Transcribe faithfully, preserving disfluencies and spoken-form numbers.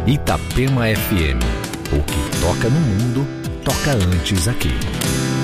Itapema F M. O que toca no mundo, toca antes aqui.